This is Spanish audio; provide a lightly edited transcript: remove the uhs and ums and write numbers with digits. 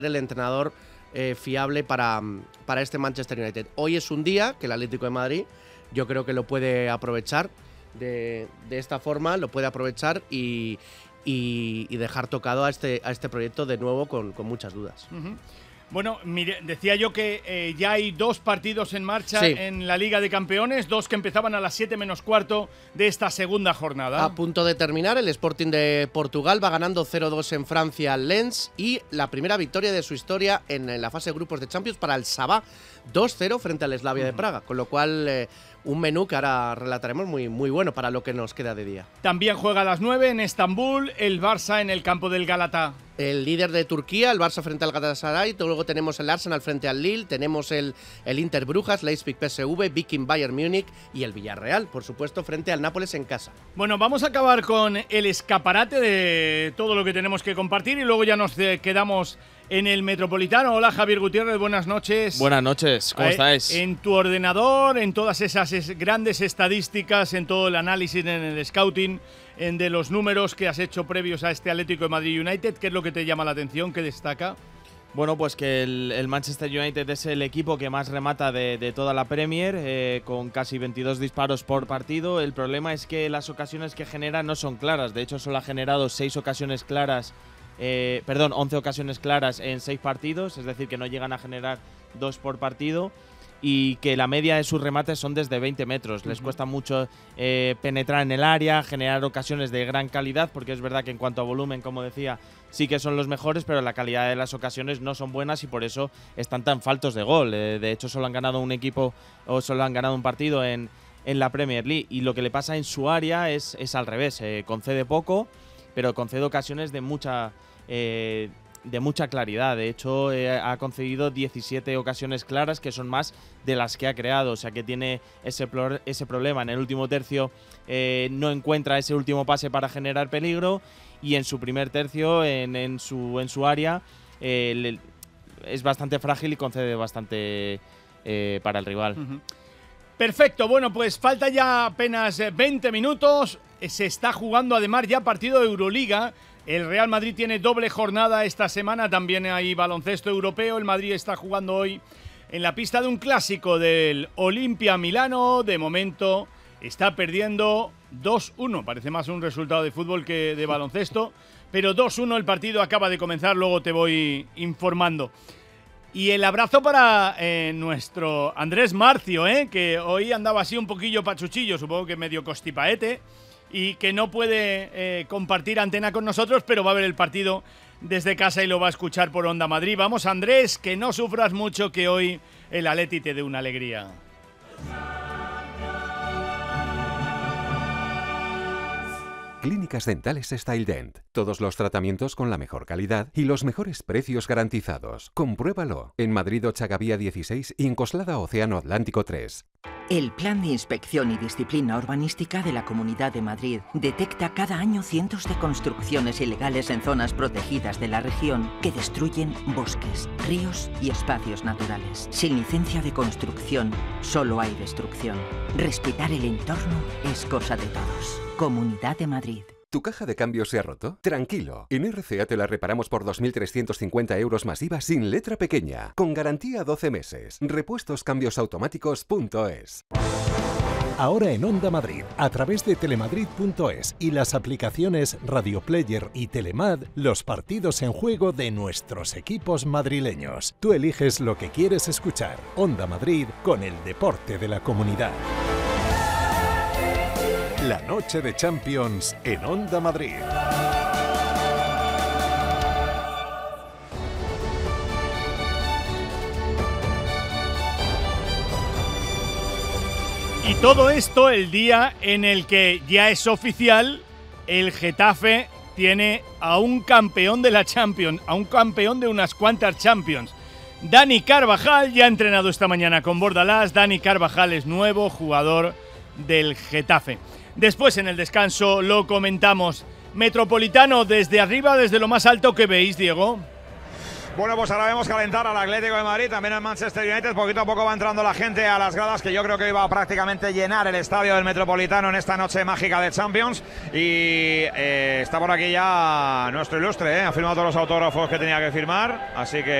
el entrenador fiable para este Manchester United. Hoy es un día que el Atlético de Madrid yo creo que lo puede aprovechar de esta forma, lo puede aprovechar y dejar tocado a este proyecto de nuevo con muchas dudas. Bueno, mire, decía yo que ya hay 2 partidos en marcha en la Liga de Campeones, 2 que empezaban a las 7 menos cuarto de esta segunda jornada. A punto de terminar, el Sporting de Portugal va ganando 0-2 en Francia al Lens y la primera victoria de su historia en la fase de grupos de Champions para el Sabah, 2-0 frente al Slavia de Praga, con lo cual un menú que ahora relataremos muy bueno para lo que nos queda de día. También juega a las 9 en Estambul el Barça en el campo del Galata. El líder de Turquía, el Barça frente al Galatasaray, luego tenemos el Arsenal frente al Lille, tenemos el Inter Brujas, Leipzig PSV, Viking Bayern Múnich y el Villarreal, por supuesto, frente al Nápoles en casa. Bueno, vamos a acabar con el escaparate de todo lo que tenemos que compartir y luego ya nos quedamos en el Metropolitano. Hola Javier Gutiérrez, buenas noches. Buenas noches, ¿cómo estáis? En tu ordenador, en todas esas grandes estadísticas, en todo el análisis, en el scouting, de los números que has hecho previos a este Atlético de Madrid United, ¿qué es lo que te llama la atención, qué destaca? Bueno, pues que el Manchester United es el equipo que más remata de toda la Premier, con casi 22 disparos por partido. El problema es que las ocasiones que genera no son claras. De hecho, solo ha generado 11 ocasiones claras en 6 partidos, es decir, que no llegan a generar 2 por partido. Y que la media de sus remates son desde 20 metros. Les cuesta mucho penetrar en el área, generar ocasiones de gran calidad, porque es verdad que en cuanto a volumen, como decía, sí que son los mejores, pero la calidad de las ocasiones no son buenas y por eso están tan faltos de gol. De hecho, solo han ganado un partido en la Premier League. Y lo que le pasa en su área es al revés. Concede poco, pero concede ocasiones de mucha claridad. De hecho, ha concedido 17 ocasiones claras, que son más de las que ha creado. O sea que tiene ese problema. En el último tercio no encuentra ese último pase para generar peligro y en su primer tercio, en su área, es bastante frágil y concede bastante para el rival. Perfecto, bueno, pues falta ya apenas 20 minutos. Se está jugando además ya partido de Euroliga. El Real Madrid tiene doble jornada esta semana, también hay baloncesto europeo. El Madrid está jugando hoy en la pista de un clásico del Olimpia Milano. De momento está perdiendo 2-1, parece más un resultado de fútbol que de baloncesto, pero 2-1 el partido acaba de comenzar, luego te voy informando. Y el abrazo para nuestro Andrés Marcio, que hoy andaba así un poquillo pachuchillo, supongo que medio costipaete, y que no puede compartir antena con nosotros, pero va a ver el partido desde casa y lo va a escuchar por Onda Madrid. Vamos, Andrés, que no sufras mucho, que hoy el Atleti te dé una alegría. Clínicas Dentales StyleDent. Todos los tratamientos con la mejor calidad y los mejores precios garantizados. Compruébalo. En Madrid Ochagavía 16 y en Coslada Océano Atlántico 3. El Plan de Inspección y Disciplina Urbanística de la Comunidad de Madrid detecta cada año cientos de construcciones ilegales en zonas protegidas de la región que destruyen bosques, ríos y espacios naturales. Sin licencia de construcción, solo hay destrucción. Respetar el entorno es cosa de todos. Comunidad de Madrid. ¿Tu caja de cambio se ha roto? Tranquilo, en RCA te la reparamos por 2.350 euros más IVA sin letra pequeña, con garantía 12 meses. Repuestoscambiosautomáticos.es. Ahora en Onda Madrid, a través de telemadrid.es y las aplicaciones Radio Player y Telemad, los partidos en juego de nuestros equipos madrileños. Tú eliges lo que quieres escuchar. Onda Madrid con el deporte de la comunidad. La noche de Champions en Onda Madrid. Y todo esto el día en el que ya es oficial, el Getafe tiene a un campeón de la Champions, a un campeón de unas cuantas Champions. Dani Carvajal ya ha entrenado esta mañana con Bordalás. Dani Carvajal es nuevo jugador del Getafe. Después, en el descanso, lo comentamos. Metropolitano, desde arriba, desde lo más alto, ¿qué veis, Diego? Bueno, pues ahora vemos calentar al Atlético de Madrid, también al Manchester United. Poquito a poco va entrando la gente a las gradas, que yo creo que iba a prácticamente llenar el estadio del Metropolitano en esta noche mágica de Champions. Y está por aquí ya nuestro ilustre, ha firmado todos los autógrafos que tenía que firmar, así que